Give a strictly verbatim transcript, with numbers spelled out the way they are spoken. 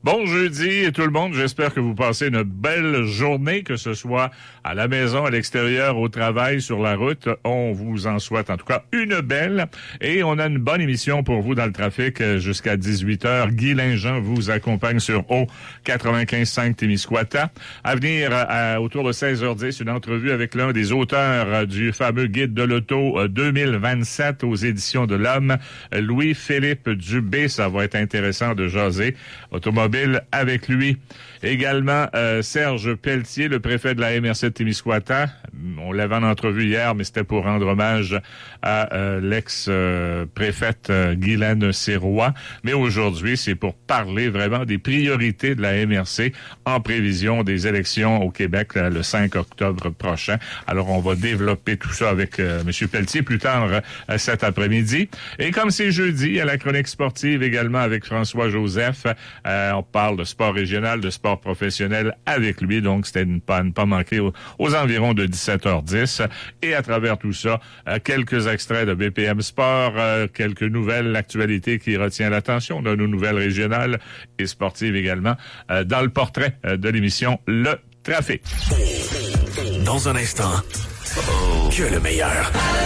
Bon jeudi tout le monde, j'espère que vous passez une belle journée, que ce soit à la maison, à l'extérieur, au travail, sur la route. On vous en souhaite en tout cas une belle. Et on a une bonne émission pour vous dans le trafic jusqu'à dix-huit heures. Guy Linjean vous accompagne sur O quatre-vingt-quinze cinq Témiscouata. À venir à, autour de seize heures dix, une entrevue avec l'un des auteurs du fameux Guide de l'auto deux mille vingt-sept aux éditions de l'Homme, Louis-Philippe Dubé. Ça va être intéressant de jaser automobile avec lui. Également, euh, Serge Pelletier, le préfet de la M R C de Témiscouata. On l'avait en entrevue hier, mais c'était pour rendre hommage à euh, l'ex-préfète euh, Guylaine Sirois. Mais aujourd'hui, c'est pour parler vraiment des priorités de la M R C en prévision des élections au Québec là, le cinq octobre prochain. Alors, on va développer tout ça avec euh, M. Pelletier plus tard euh, cet après-midi. Et comme c'est jeudi, il y a la chronique sportive également avec François Joseph. Euh, on parle de sport régional, de sport professionnel avec lui. Donc, c'était ne pas, ne pas manquer aux, aux environs de dix-sept heures dix. Et à travers tout ça, euh, quelques extraits de B P M Sport, euh, quelques nouvelles, l'actualité qui retient l'attention. On a nos nouvelles régionales et sportives également euh, dans le portrait euh, de l'émission Le Trafic. Dans un instant, que le meilleur.